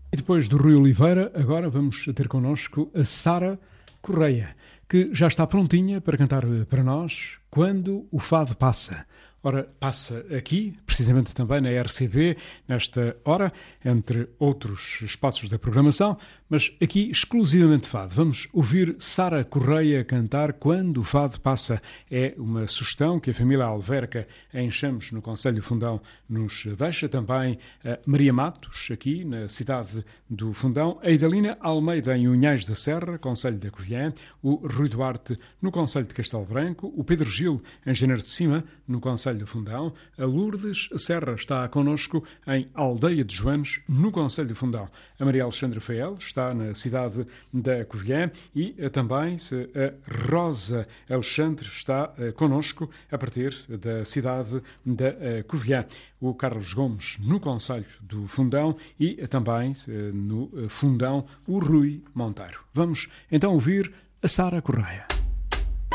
E depois do Rui Oliveira, agora vamos ter connosco a Sara Correia, que já está prontinha para cantar para nós Quando o Fado Passa. Ora, passa aqui, precisamente também na RCB, nesta hora, entre outros espaços da programação, mas aqui exclusivamente fado. Vamos ouvir Sara Correia cantar Quando o Fado Passa. É uma sugestão que a família Alverca em Chamos, no Concelho Fundão, nos deixa. Também a Maria Matos, aqui na cidade do Fundão, a Idalina Almeida em Unhais da Serra, Concelho da Covilhã, o Rui Duarte no Concelho de Castelo Branco, o Pedro Gil em Janeiro de Cima, no Concelho do Fundão, a Lourdes Serra está connosco em Aldeia de Joanes, no Concelho do Fundão. A Maria Alexandra Fael está na cidade da Covilhã e também a Rosa Alexandre está connosco a partir da cidade da Covilhã. O Carlos Gomes no Concelho do Fundão e também no Fundão o Rui Monteiro. Vamos então ouvir a Sara Correia.